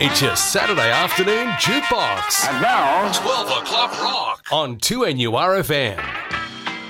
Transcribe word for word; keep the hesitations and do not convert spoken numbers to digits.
It's your Saturday afternoon jukebox. And now, twelve o'clock rock on two N U R F M.